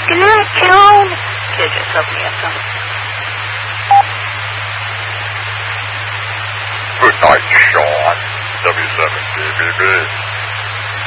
Good night, Joan. Kid just helped me up some. Good night, Sean. W7BBB.